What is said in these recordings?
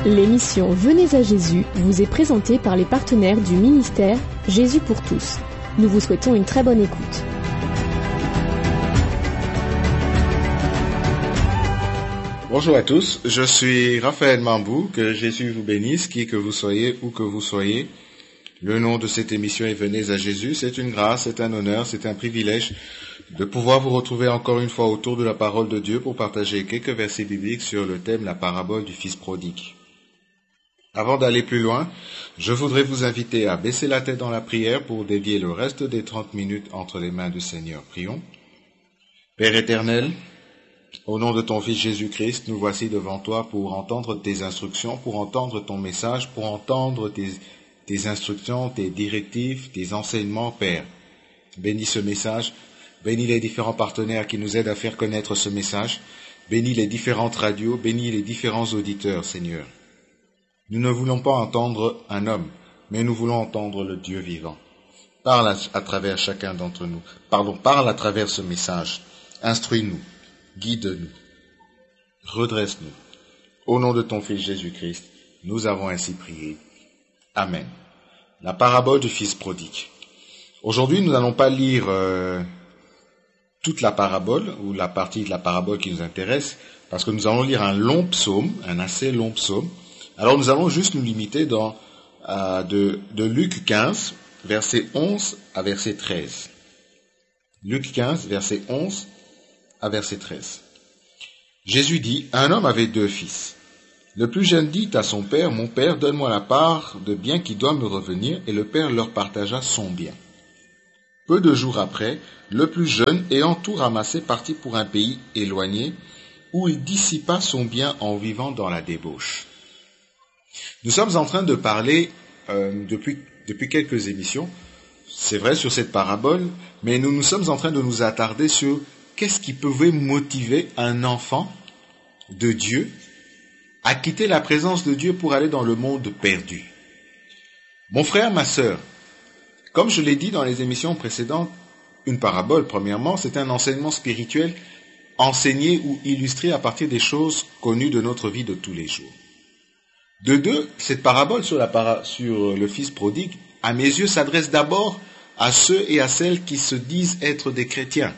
L'émission Venez à Jésus vous est présentée par les partenaires du ministère Jésus pour tous. Nous vous souhaitons une très bonne écoute. Bonjour à tous, je suis Raphaël Mambou, que Jésus vous bénisse, qui que vous soyez, où que vous soyez. Le nom de cette émission est Venez à Jésus. C'est une grâce, c'est un honneur, c'est un privilège de pouvoir vous retrouver encore une fois autour de la parole de Dieu pour partager quelques versets bibliques sur le thème la parabole du fils prodigue. Avant d'aller plus loin, je voudrais vous inviter à baisser la tête dans la prière pour dédier le reste des 30 minutes entre les mains du Seigneur. Prions. Père éternel, au nom de ton Fils Jésus-Christ, nous voici devant toi pour entendre tes instructions, pour entendre ton message, pour entendre tes instructions, tes directives, tes enseignements, Père. Bénis ce message, bénis les différents partenaires qui nous aident à faire connaître ce message, bénis les différentes radios, bénis les différents auditeurs, Seigneur. Nous ne voulons pas entendre un homme, mais nous voulons entendre le Dieu vivant. Parle à travers chacun d'entre nous. Parle à travers ce message. Instruis-nous, guide-nous, redresse-nous. Au nom de ton Fils Jésus-Christ, nous avons ainsi prié. Amen. La parabole du fils prodigue. Aujourd'hui, nous n'allons pas lire toute la parabole, ou la partie de la parabole qui nous intéresse, parce que nous allons lire un long psaume, un assez long psaume. Alors nous allons juste nous limiter de Luc 15, verset 11 à verset 13. Luc 15, verset 11 à verset 13. Jésus dit, un homme avait 2 fils. Le plus jeune dit à son père, mon père, donne-moi la part de bien qui doit me revenir, et le père leur partagea son bien. Peu de jours après, le plus jeune, ayant tout ramassé, partit pour un pays éloigné, où il dissipa son bien en vivant dans la débauche. Nous sommes en train de parler depuis quelques émissions, c'est vrai sur cette parabole, mais nous sommes en train de nous attarder sur qu'est-ce qui pouvait motiver un enfant de Dieu à quitter la présence de Dieu pour aller dans le monde perdu. Mon frère, ma sœur, comme je l'ai dit dans les émissions précédentes, une parabole, premièrement, c'est un enseignement spirituel enseigné ou illustré à partir des choses connues de notre vie de tous les jours. De deux, cette parabole sur le fils prodigue, à mes yeux, s'adresse d'abord à ceux et à celles qui se disent être des chrétiens.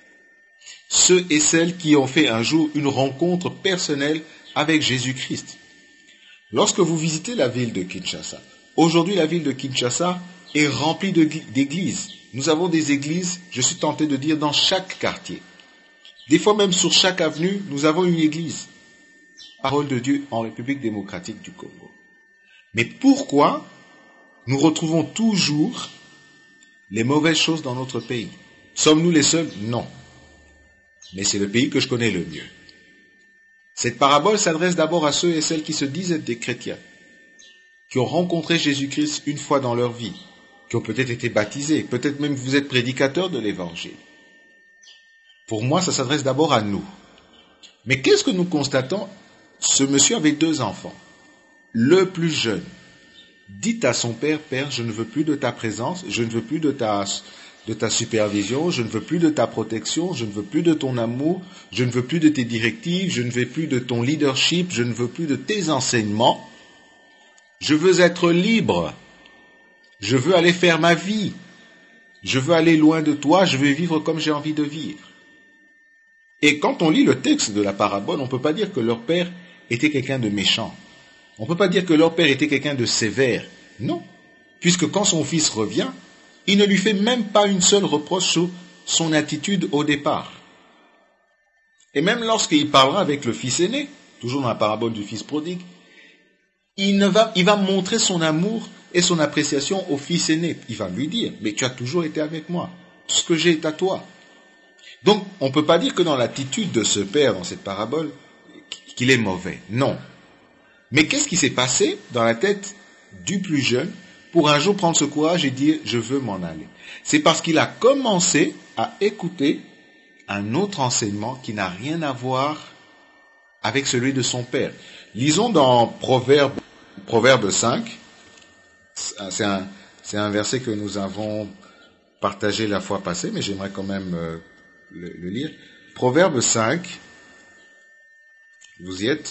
Ceux et celles qui ont fait un jour une rencontre personnelle avec Jésus-Christ. Lorsque vous visitez la ville de Kinshasa, aujourd'hui la ville de Kinshasa est remplie d'églises. Nous avons des églises, je suis tenté de dire, dans chaque quartier. Des fois même sur chaque avenue, nous avons une église. Parole de Dieu en République démocratique du Congo. Mais pourquoi nous retrouvons toujours les mauvaises choses dans notre pays? Sommes-nous les seuls? Non. Mais c'est le pays que je connais le mieux. Cette parabole s'adresse d'abord à ceux et celles qui se disent être des chrétiens, qui ont rencontré Jésus-Christ une fois dans leur vie, qui ont peut-être été baptisés, peut-être même vous êtes prédicateurs de l'Évangile. Pour moi, ça s'adresse d'abord à nous. Mais qu'est-ce que nous constatons? Ce monsieur avait 2 enfants. Le plus jeune dit à son père, Père, je ne veux plus de ta présence, je ne veux plus de ta supervision, je ne veux plus de ta protection, je ne veux plus de ton amour, je ne veux plus de tes directives, je ne veux plus de ton leadership, je ne veux plus de tes enseignements. Je veux être libre. Je veux aller faire ma vie. Je veux aller loin de toi, je veux vivre comme j'ai envie de vivre. Et quand on lit le texte de la parabole, on ne peut pas dire que leur père était quelqu'un de méchant. On ne peut pas dire que leur père était quelqu'un de sévère. Non. Puisque quand son fils revient, il ne lui fait même pas une seule reproche sur son attitude au départ. Et même lorsqu'il parlera avec le fils aîné, toujours dans la parabole du fils prodigue, il va montrer son amour et son appréciation au fils aîné. Il va lui dire, mais tu as toujours été avec moi. Tout ce que j'ai est à toi. Donc, on ne peut pas dire que dans l'attitude de ce père, dans cette parabole, qu'il est mauvais. Non. Mais qu'est-ce qui s'est passé dans la tête du plus jeune pour un jour prendre ce courage et dire « je veux m'en aller ». C'est parce qu'il a commencé à écouter un autre enseignement qui n'a rien à voir avec celui de son père. Lisons dans Proverbe 5, c'est un verset que nous avons partagé la fois passée, mais j'aimerais quand même le lire. Proverbe 5, vous y êtes.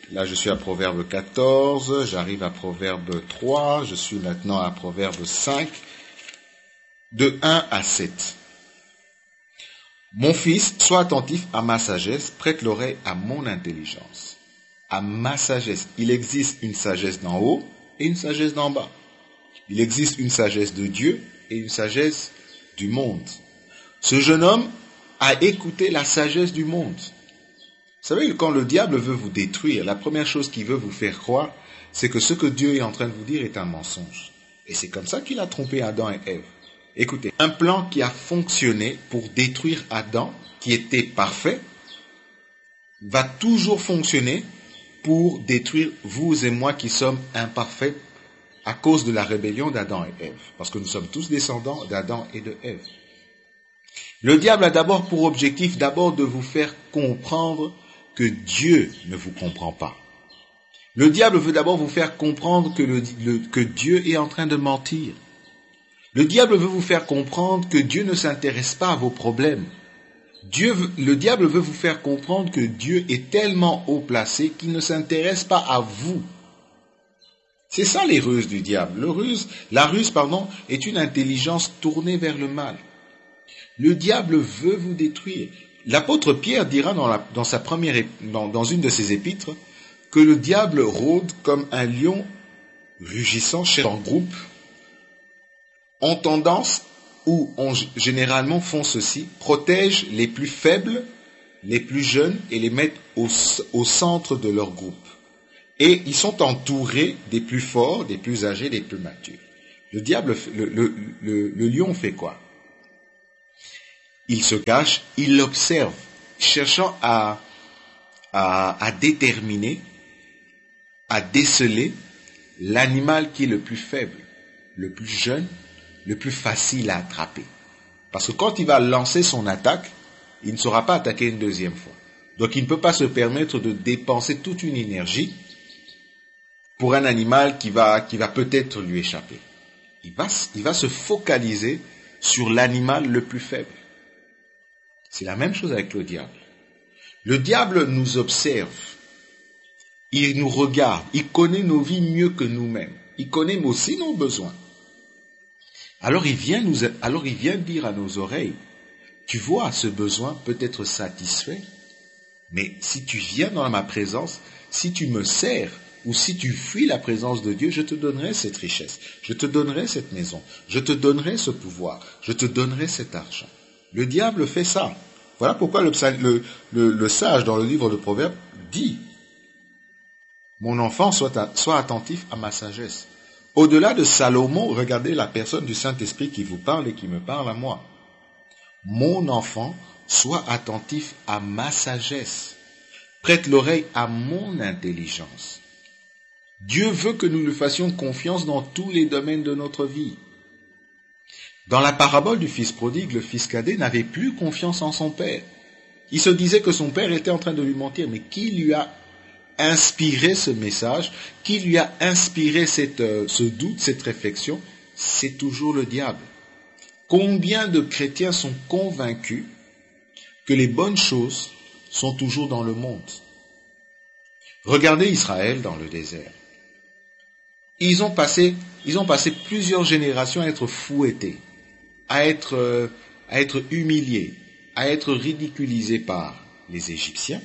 Là, je suis à Proverbe 14, j'arrive à Proverbe 3, je suis maintenant à Proverbe 5, de 1 à 7. Mon fils, sois attentif à ma sagesse, prête l'oreille à mon intelligence. À ma sagesse. Il existe une sagesse d'en haut et une sagesse d'en bas. Il existe une sagesse de Dieu et une sagesse du monde. Ce jeune homme a écouté la sagesse du monde. Vous savez que quand le diable veut vous détruire, la première chose qu'il veut vous faire croire, c'est que ce que Dieu est en train de vous dire est un mensonge. Et c'est comme ça qu'il a trompé Adam et Ève. Écoutez, un plan qui a fonctionné pour détruire Adam, qui était parfait, va toujours fonctionner pour détruire vous et moi qui sommes imparfaits à cause de la rébellion d'Adam et Ève. Parce que nous sommes tous descendants d'Adam et de Ève. Le diable a d'abord pour objectif de vous faire comprendre que Dieu ne vous comprend pas. Le diable veut d'abord vous faire comprendre que Dieu est en train de mentir. Le diable veut vous faire comprendre que Dieu ne s'intéresse pas à vos problèmes. Le diable veut vous faire comprendre que Dieu est tellement haut placé qu'il ne s'intéresse pas à vous. C'est ça les ruses du diable. La ruse est une intelligence tournée vers le mal. Le diable veut vous détruire. L'apôtre Pierre dira dans une de ses épîtres que le diable rôde comme un lion rugissant en groupe, en tendance, généralement font ceci, protègent les plus faibles, les plus jeunes et les mettent au centre de leur groupe. Et ils sont entourés des plus forts, des plus âgés, des plus matures. Le diable, le lion fait quoi? Il se cache, il l'observe, cherchant à déterminer, à déceler l'animal qui est le plus faible, le plus jeune, le plus facile à attraper. Parce que quand il va lancer son attaque, il ne saura pas attaquer une deuxième fois. Donc il ne peut pas se permettre de dépenser toute une énergie pour un animal qui va peut-être lui échapper. Il va se focaliser sur l'animal le plus faible. C'est la même chose avec le diable. Le diable nous observe. Il nous regarde. Il connaît nos vies mieux que nous-mêmes. Il connaît aussi nos besoins. Alors il vient dire à nos oreilles, tu vois, ce besoin peut être satisfait, mais si tu viens dans ma présence, si tu me sers, ou si tu fuis la présence de Dieu, je te donnerai cette richesse, je te donnerai cette maison, je te donnerai ce pouvoir, je te donnerai cet argent. Le diable fait ça. Voilà pourquoi le sage dans le livre de Proverbes dit, mon enfant, sois attentif à ma sagesse. Au-delà de Salomon, regardez la personne du Saint-Esprit qui vous parle et qui me parle à moi. Mon enfant, sois attentif à ma sagesse. Prête l'oreille à mon intelligence. Dieu veut que nous lui fassions confiance dans tous les domaines de notre vie. Dans la parabole du fils prodigue, le fils cadet n'avait plus confiance en son père. Il se disait que son père était en train de lui mentir, mais qui lui a inspiré ce message, qui lui a inspiré ce doute, cette réflexion? C'est toujours le diable. Combien de chrétiens sont convaincus que les bonnes choses sont toujours dans le monde? Regardez Israël dans le désert. Ils ont passé plusieurs générations à être fouettés, à être humiliés, à être ridiculisés par les Égyptiens.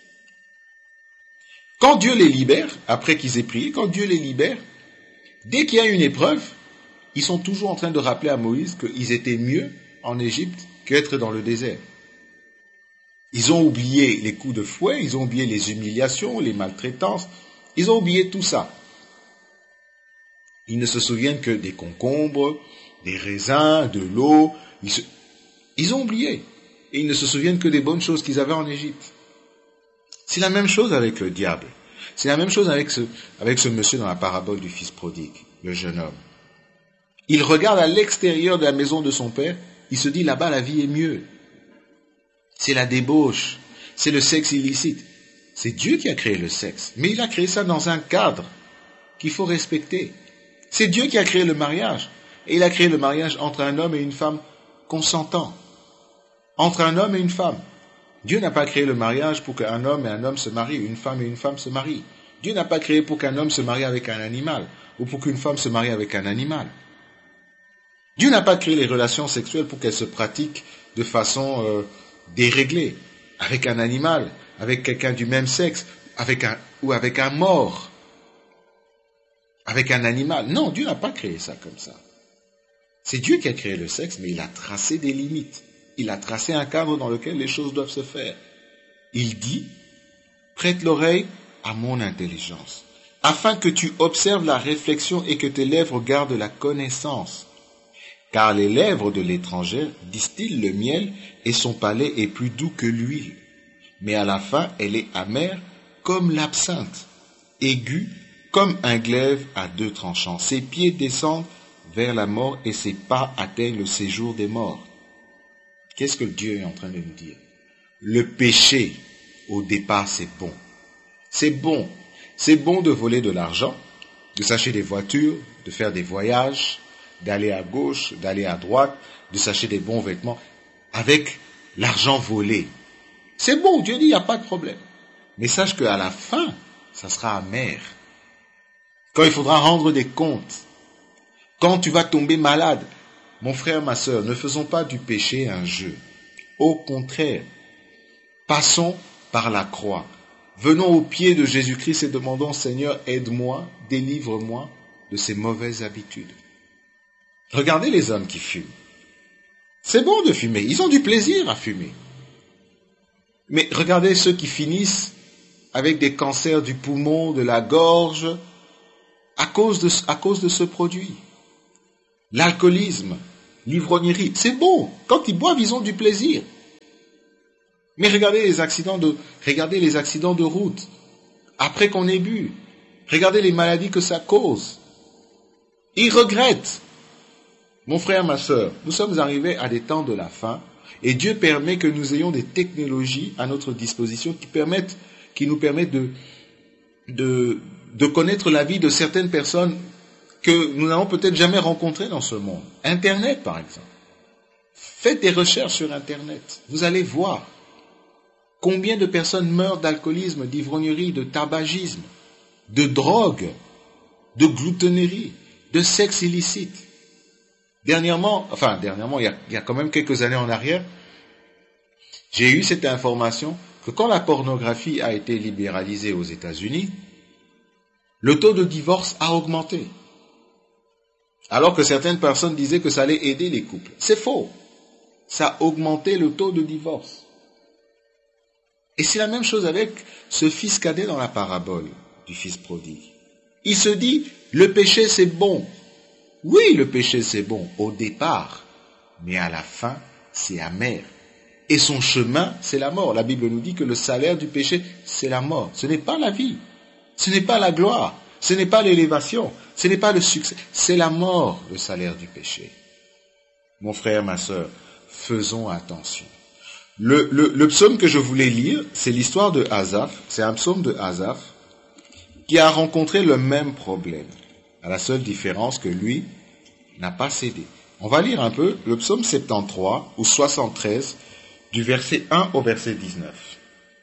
Quand Dieu les libère, après qu'ils aient prié, quand Dieu les libère, dès qu'il y a une épreuve, ils sont toujours en train de rappeler à Moïse qu'ils étaient mieux en Égypte qu'être dans le désert. Ils ont oublié les coups de fouet, ils ont oublié les humiliations, les maltraitances, ils ont oublié tout ça. Ils ne se souviennent que des concombres, des raisins, de l'eau. Ils ont oublié. Et ils ne se souviennent que des bonnes choses qu'ils avaient en Égypte. C'est la même chose avec le diable. C'est la même chose avec ce monsieur dans la parabole du fils prodigue, le jeune homme. Il regarde à l'extérieur de la maison de son père, il se dit là-bas la vie est mieux. C'est la débauche, c'est le sexe illicite. C'est Dieu qui a créé le sexe, mais il a créé ça dans un cadre qu'il faut respecter. C'est Dieu qui a créé le mariage, et il a créé le mariage entre un homme et une femme consentants. Entre un homme et une femme. Dieu n'a pas créé le mariage pour qu'un homme et un homme se marient, une femme et une femme se marient. Dieu n'a pas créé pour qu'un homme se marie avec un animal ou pour qu'une femme se marie avec un animal. Dieu n'a pas créé les relations sexuelles pour qu'elles se pratiquent de façon déréglée, avec un animal, avec quelqu'un du même sexe, avec un mort, avec un animal. Non, Dieu n'a pas créé ça comme ça. C'est Dieu qui a créé le sexe, mais il a tracé des limites. Il a tracé un cadre dans lequel les choses doivent se faire. Il dit, prête l'oreille à mon intelligence, afin que tu observes la réflexion et que tes lèvres gardent la connaissance. Car les lèvres de l'étrangère distillent le miel et son palais est plus doux que l'huile. Mais à la fin, elle est amère comme l'absinthe, aiguë comme un glaive à deux tranchants. Ses pieds descendent vers la mort et ses pas atteignent le séjour des morts. Qu'est-ce que Dieu est en train de nous dire? Le péché, au départ, c'est bon. C'est bon. C'est bon de voler de l'argent, de s'acheter des voitures, de faire des voyages, d'aller à gauche, d'aller à droite, de s'acheter des bons vêtements, avec l'argent volé. C'est bon, Dieu dit, il n'y a pas de problème. Mais sache qu'à la fin, ça sera amer. Quand il faudra rendre des comptes, quand tu vas tomber malade, mon frère, ma sœur, ne faisons pas du péché un jeu. Au contraire, passons par la croix. Venons aux pieds de Jésus-Christ et demandons, Seigneur, aide-moi, délivre-moi de ces mauvaises habitudes. Regardez les hommes qui fument. C'est bon de fumer, ils ont du plaisir à fumer. Mais regardez ceux qui finissent avec des cancers du poumon, de la gorge, à cause de ce produit. L'alcoolisme, l'ivrognerie, c'est bon. Quand ils boivent, ils ont du plaisir. Mais regardez les accidents de route, après qu'on ait bu. Regardez les maladies que ça cause. Ils regrettent. Mon frère, ma sœur, nous sommes arrivés à des temps de la fin et Dieu permet que nous ayons des technologies à notre disposition qui nous permettent de connaître la vie de certaines personnes que nous n'avons peut-être jamais rencontrées dans ce monde. Internet, par exemple. Faites des recherches sur Internet. Vous allez voir combien de personnes meurent d'alcoolisme, d'ivrognerie, de tabagisme, de drogue, de gloutonnerie, de sexe illicite. Dernièrement, il y a quand même quelques années en arrière, j'ai eu cette information que quand la pornographie a été libéralisée aux États-Unis, le taux de divorce a augmenté. Alors que certaines personnes disaient que ça allait aider les couples. C'est faux. Ça a augmenté le taux de divorce. Et c'est la même chose avec ce fils cadet dans la parabole du fils prodigue. Il se dit, le péché c'est bon. Oui, le péché c'est bon au départ, mais à la fin, c'est amer. Et son chemin, c'est la mort. La Bible nous dit que le salaire du péché, c'est la mort. Ce n'est pas la vie, ce n'est pas la gloire, ce n'est pas l'élévation, ce n'est pas le succès, c'est la mort, le salaire du péché. Mon frère, ma sœur, faisons attention. Le psaume que je voulais lire, c'est l'histoire de Asaph, c'est un psaume de Asaph qui a rencontré le même problème, à la seule différence que lui n'a pas cédé. On va lire un peu le psaume 73 ou 73 du verset 1 au verset 19.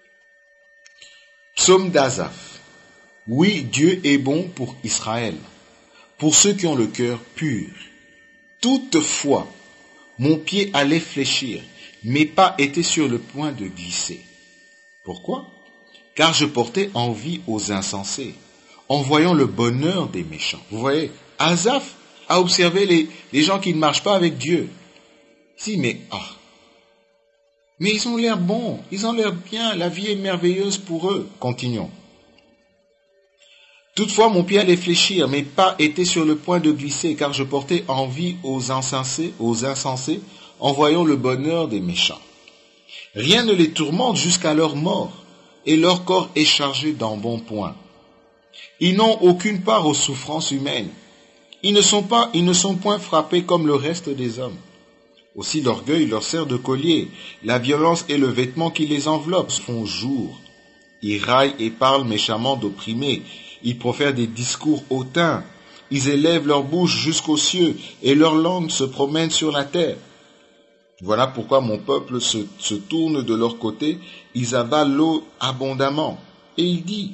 Psaume d'Asaph. Oui, Dieu est bon pour Israël, pour ceux qui ont le cœur pur. Toutefois, mon pied allait fléchir, mes pas étaient sur le point de glisser. Pourquoi? Car je portais envie aux insensés, en voyant le bonheur des méchants. Vous voyez, Asaph a observé les gens qui ne marchent pas avec Dieu. Si, mais ils ont l'air bons, ils ont l'air bien, la vie est merveilleuse pour eux. Continuons. Toutefois, mon pied allait fléchir, mes pas étaient sur le point de glisser, car je portais envie aux insensés, en voyant le bonheur des méchants. Rien ne les tourmente jusqu'à leur mort, et leur corps est chargé d'embonpoint. Ils n'ont aucune part aux souffrances humaines. Ils ne sont point frappés comme le reste des hommes. Aussi l'orgueil leur sert de collier, la violence et le vêtement qui les enveloppe font jour. Ils raillent et parlent méchamment d'opprimés, ils profèrent des discours hautains, ils élèvent leur bouche jusqu'aux cieux, et leur langue se promène sur la terre. Voilà pourquoi mon peuple se tourne de leur côté, ils avalent l'eau abondamment. Et il dit,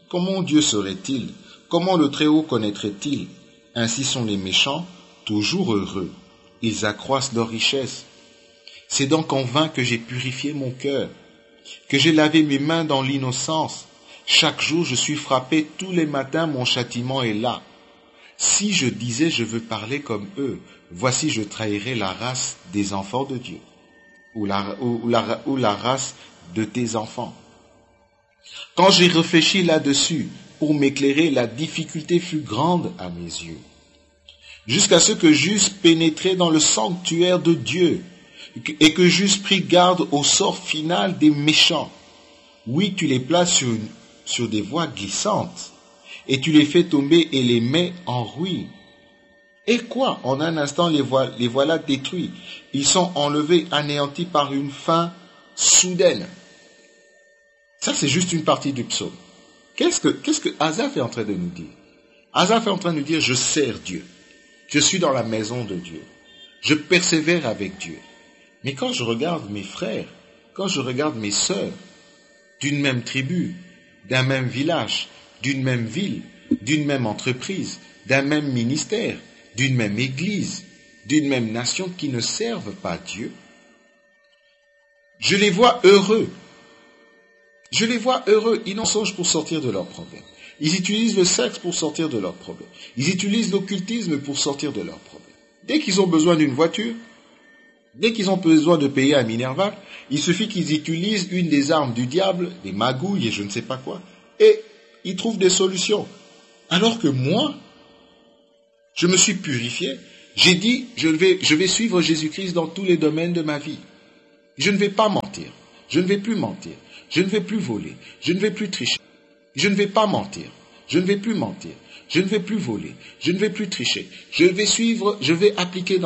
Comment Dieu saurait-il? Comment le Très-Haut connaîtrait-il? Ainsi sont les méchants, toujours heureux. Ils accroissent leur richesse. C'est donc en vain que j'ai purifié mon cœur, que j'ai lavé mes mains dans l'innocence. Chaque jour je suis frappé, tous les matins mon châtiment est là. Si je disais je veux parler comme eux, voici je trahirais la race des enfants de Dieu, ou la race de tes enfants. Quand j'ai réfléchi là-dessus, pour m'éclairer, la difficulté fut grande à mes yeux, jusqu'à ce que j'eusse pénétré dans le sanctuaire de Dieu, et que j'eusse pris garde au sort final des méchants. Oui, tu les places sur des voies glissantes, et tu les fais tomber et les mets en ruine. Et quoi? En un instant, les voilà détruits. Ils sont enlevés, anéantis par une fin soudaine. Ça, c'est juste une partie du psaume. Qu'est-ce que Asaph est en train de nous dire? Asaph est en train de nous dire, je sers Dieu. Je suis dans la maison de Dieu. Je persévère avec Dieu. Mais quand je regarde mes frères, quand je regarde mes sœurs, d'une même tribu, d'un même village, d'une même ville, d'une même entreprise, d'un même ministère, d'une même église, d'une même nation qui ne servent pas Dieu, je les vois heureux. Je les vois heureux, ils n'en songent pour sortir de leurs problèmes. Ils utilisent le sexe pour sortir de leurs problèmes. Ils utilisent l'occultisme pour sortir de leurs problèmes. Dès qu'ils ont besoin d'une voiture, dès qu'ils ont besoin de payer à Minerval, il suffit qu'ils utilisent une des armes du diable, des magouilles et je ne sais pas quoi, et ils trouvent des solutions. Alors que moi, je me suis purifié, j'ai dit, je vais suivre Jésus-Christ dans tous les domaines de ma vie. Je ne vais pas mentir, je ne vais plus mentir, je ne vais plus voler, je ne vais plus tricher, je ne vais pas mentir, je ne vais plus mentir, je ne vais plus voler, je ne vais plus tricher, je vais appliquer